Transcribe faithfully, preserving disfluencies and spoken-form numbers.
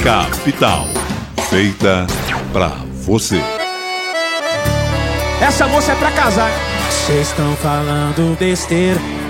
Capital, feita pra você. Essa moça é pra casar. Vocês estão falando besteira,